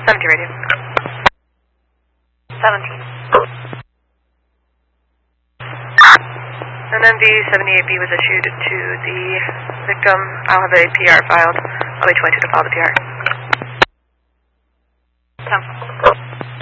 17 radio. 17. An MV-78B was issued to the victim. I'll have a PR filed. I'll be 22 to file the PR. 10.